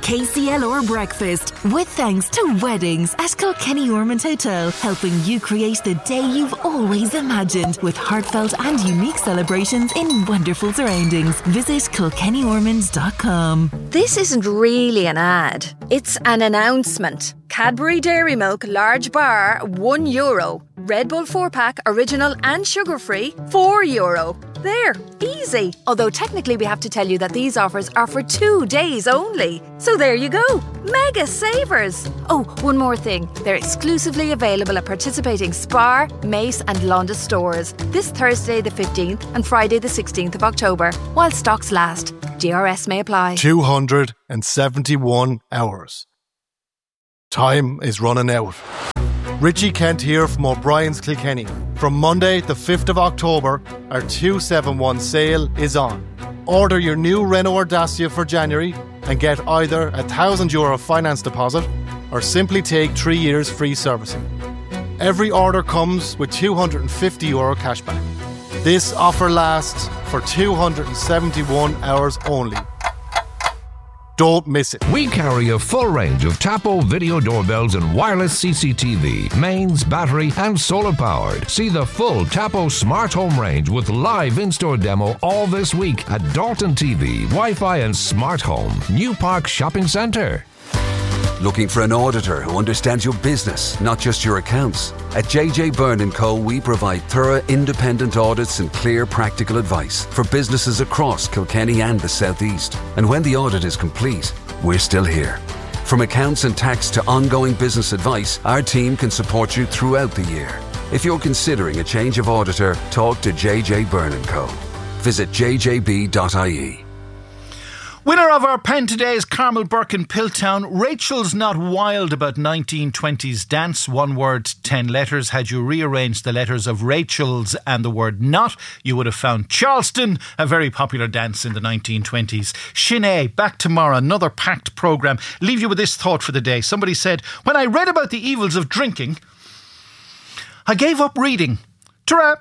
KCLR breakfast with thanks to Weddings at Kilkenny Ormond Hotel, helping you create the day you've always imagined with heartfelt and unique celebrations in wonderful surroundings. Visit kilkennyormonds.com. This isn't really an ad. It's an announcement. Cadbury Dairy Milk large bar €1. Red Bull 4-pack original and sugar-free €4. There, easy. Although technically we have to tell you that these offers are for 2 days only. So there you go. Mega savers. Oh, one more thing. They're exclusively available at participating Spar, Mace and Londis stores this Thursday the 15th and Friday the 16th of October while stocks last. DRS may apply. 271 hours. Time is running out. Richie Kent here from O'Brien's Kilkenny. From Monday the 5th of October, our 271 sale is on. Order your new Renault Dacia for January and get either a €1,000 finance deposit or simply take 3 years free servicing. Every order comes with €250 cashback. This offer lasts for 271 hours only. Don't miss it. We carry a full range of Tapo video doorbells and wireless CCTV, mains, battery and solar powered. See the full Tapo smart home range with live in-store demo all this week at Dalton TV, Wi-Fi and Smart Home, New Park Shopping Centre. Looking for an auditor who understands your business, not just your accounts? At JJ Byrne & Co, we provide thorough independent audits and clear practical advice for businesses across Kilkenny and the South East. And when the audit is complete, we're still here. From accounts and tax to ongoing business advice, our team can support you throughout the year. If you're considering a change of auditor, talk to JJ Byrne & Co. Visit jjb.ie. Winner of our pen today is Carmel Burke in Piltown. Rachel's not wild about 1920s dance. 1 word, 10 letters. Had you rearranged the letters of Rachel's and the word not, you would have found Charleston, a very popular dance in the 1920s. Sinead, back tomorrow, another packed programme. Leave you with this thought for the day. Somebody said, when I read about the evils of drinking, I gave up reading. Ta-ra!